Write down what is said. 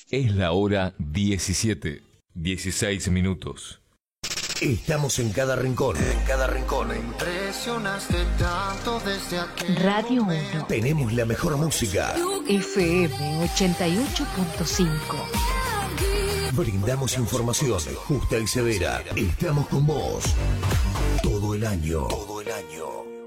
Es la hora 17, 16 minutos. Estamos en cada rincón. En cada rincón. Impresionaste tanto desde aquel Radio 1. Tenemos la mejor música. FM 88.5. Brindamos información justa y severa. Estamos con vos todo el año. Todo el año.